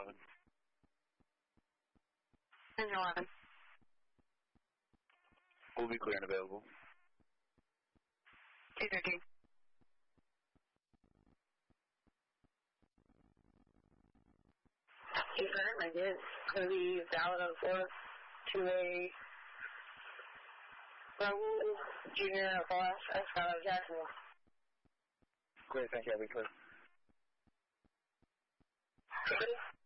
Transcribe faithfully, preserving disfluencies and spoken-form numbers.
eleven. ten eleven. We'll be clear and available. two thirteen. Hey, Bert, I did. Going to be valid on four to a Raul Junior class at Skylar Jacksonville. Great, thank you. I'll be clear. Okay.